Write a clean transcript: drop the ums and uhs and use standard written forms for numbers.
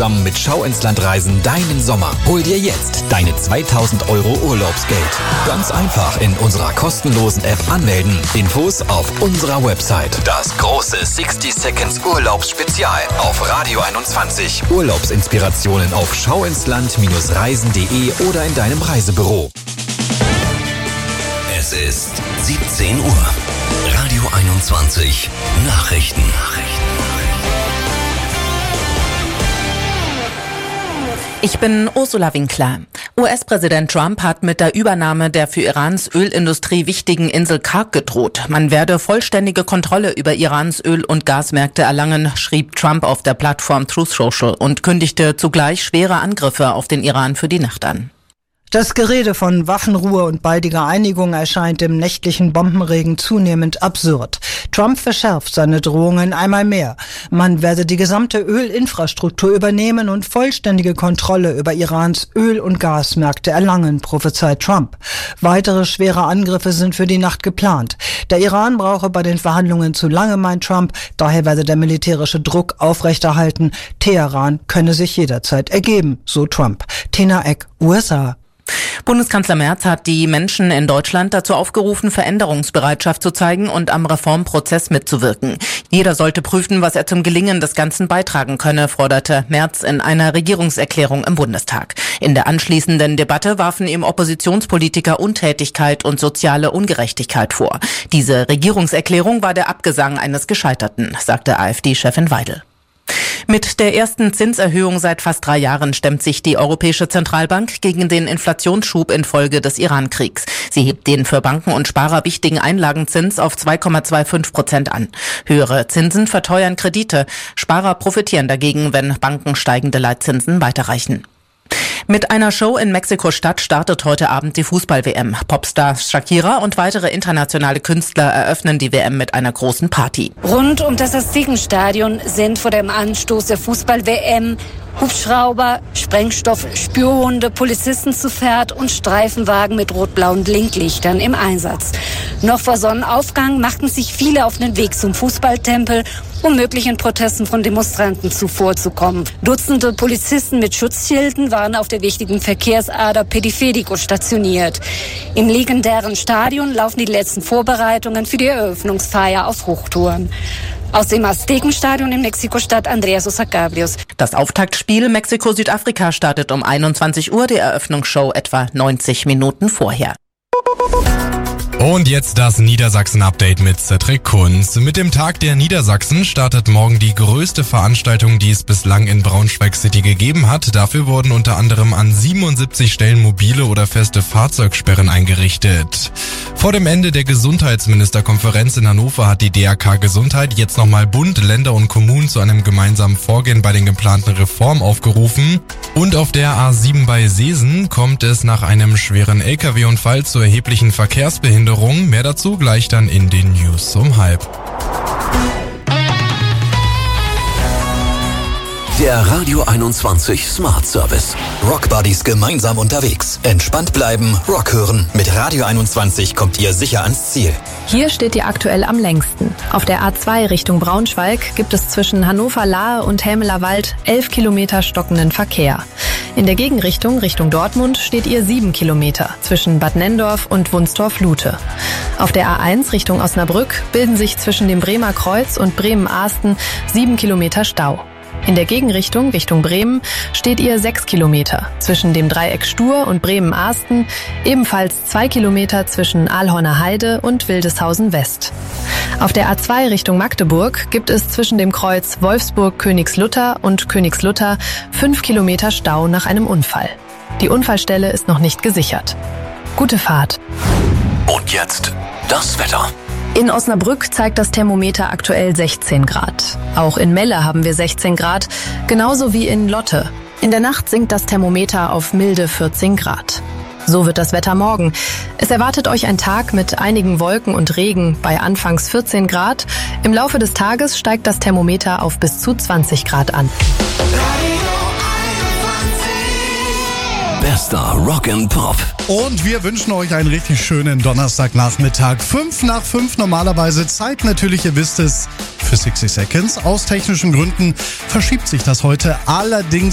zusammen mit Schau ins Land Reisen deinen Sommer. Hol dir jetzt deine 2.000 € Urlaubsgeld. Ganz einfach in unserer kostenlosen App anmelden. Infos auf unserer Website. Das große 60 Seconds Urlaubsspezial auf Radio 21. Urlaubsinspirationen auf schauinsland-reisen.de oder in deinem Reisebüro. Es ist 17 Uhr. Radio 21 Nachrichten. Ich bin Ursula Winkler. US-Präsident Trump hat mit der Übernahme der für Irans Ölindustrie wichtigen Insel Karg gedroht. Man werde vollständige Kontrolle über Irans Öl- und Gasmärkte erlangen, schrieb Trump auf der Plattform Truth Social und kündigte zugleich schwere Angriffe auf den Iran für die Nacht an. Das Gerede von Waffenruhe und baldiger Einigung erscheint im nächtlichen Bombenregen zunehmend absurd. Trump verschärft seine Drohungen einmal mehr. Man werde die gesamte Ölinfrastruktur übernehmen und vollständige Kontrolle über Irans Öl- und Gasmärkte erlangen, prophezeit Trump. Weitere schwere Angriffe sind für die Nacht geplant. Der Iran brauche bei den Verhandlungen zu lange, meint Trump. Daher werde der militärische Druck aufrechterhalten. Teheran könne sich jederzeit ergeben, so Trump. Tina Eck, USA. Bundeskanzler Merz hat die Menschen in Deutschland dazu aufgerufen, Veränderungsbereitschaft zu zeigen und am Reformprozess mitzuwirken. Jeder sollte prüfen, was er zum Gelingen des Ganzen beitragen könne, forderte Merz in einer Regierungserklärung im Bundestag. In der anschließenden Debatte warfen ihm Oppositionspolitiker Untätigkeit und soziale Ungerechtigkeit vor. Diese Regierungserklärung war der Abgesang eines Gescheiterten, sagte AfD-Chefin Weidel. Mit der ersten Zinserhöhung seit fast 3 Jahren stemmt sich die Europäische Zentralbank gegen den Inflationsschub infolge des Iran-Kriegs. Sie hebt den für Banken und Sparer wichtigen Einlagenzins auf 2,25% an. Höhere Zinsen verteuern Kredite. Sparer profitieren dagegen, wenn Banken steigende Leitzinsen weiterreichen. Mit einer Show in Mexiko-Stadt startet heute Abend die Fußball-WM. Popstar Shakira und weitere internationale Künstler eröffnen die WM mit einer großen Party. Rund um das Aztekenstadion sind vor dem Anstoß der Fußball-WM Hubschrauber, Sprengstoff, Spürhunde, Polizisten zu Pferd und Streifenwagen mit rot-blauen Blinklichtern im Einsatz. Noch vor Sonnenaufgang machten sich viele auf den Weg zum Fußballtempel, um möglichen Protesten von Demonstranten zuvorzukommen. Dutzende Polizisten mit Schutzschilden waren auf der wichtigen Verkehrsader Periférico stationiert. Im legendären Stadion laufen die letzten Vorbereitungen für die Eröffnungsfeier auf Hochtouren. Aus dem Aztekenstadion in Mexiko-Stadt Andreas Osacabrios. Das Auftaktspiel Mexiko-Südafrika startet um 21 Uhr, die Eröffnungsshow etwa 90 Minuten vorher. Und jetzt das Niedersachsen-Update mit Cedric Kunz. Mit dem Tag der Niedersachsen startet morgen die größte Veranstaltung, die es bislang in Braunschweig City gegeben hat. Dafür wurden unter anderem an 77 Stellen mobile oder feste Fahrzeugsperren eingerichtet. Vor dem Ende der Gesundheitsministerkonferenz in Hannover hat die DRK Gesundheit jetzt nochmal Bund, Länder und Kommunen zu einem gemeinsamen Vorgehen bei den geplanten Reformen aufgerufen. Und auf der A7 bei Seesen kommt es nach einem schweren LKW-Unfall zu erheblichen Verkehrsbehinderungen. Mehr dazu gleich dann in den News um 12:30. Der Radio 21 Smart Service. Rockbuddies gemeinsam unterwegs. Entspannt bleiben, Rock hören. Mit Radio 21 kommt ihr sicher ans Ziel. Hier steht ihr aktuell am längsten. Auf der A2 Richtung Braunschweig gibt es zwischen Hannover-Lahe und Helmelerwald 11 Kilometer stockenden Verkehr. In der Gegenrichtung, Richtung Dortmund, steht ihr 7 Kilometer zwischen Bad Nenndorf und Wunstorf-Lute. Auf der A1 Richtung Osnabrück bilden sich zwischen dem Bremer Kreuz und Bremen-Ahsten 7 Kilometer Stau. In der Gegenrichtung, Richtung Bremen, steht ihr 6 Kilometer zwischen dem Dreieck Stur und Bremen-Ahsten, ebenfalls 2 Kilometer zwischen Aalhorner Heide und Wildeshausen West. Auf der A2 Richtung Magdeburg gibt es zwischen dem Kreuz Wolfsburg-Königslutter und Königslutter 5 Kilometer Stau nach einem Unfall. Die Unfallstelle ist noch nicht gesichert. Gute Fahrt. Und jetzt das Wetter. In Osnabrück zeigt das Thermometer aktuell 16 Grad. Auch in Melle haben wir 16 Grad, genauso wie in Lotte. In der Nacht sinkt das Thermometer auf milde 14 Grad. So wird das Wetter morgen. Es erwartet euch ein Tag mit einigen Wolken und Regen bei anfangs 14 Grad. Im Laufe des Tages steigt das Thermometer auf bis zu 20 Grad an. Bester Rock and Pop. Und wir wünschen euch einen richtig schönen Donnerstagnachmittag. 5:05 normalerweise. Zeit natürlich, ihr wisst es, für 60 Seconds. Aus technischen Gründen verschiebt sich das heute allerdings